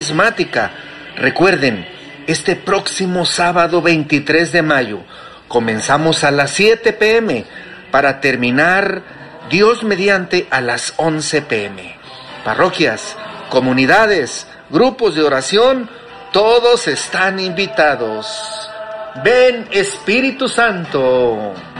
carismática. Recuerden, este próximo sábado 23 de mayo comenzamos a las 7 p.m. para terminar, Dios mediante, a las 11 p.m. Parroquias, comunidades, grupos de oración, todos están invitados. Ven, Espíritu Santo.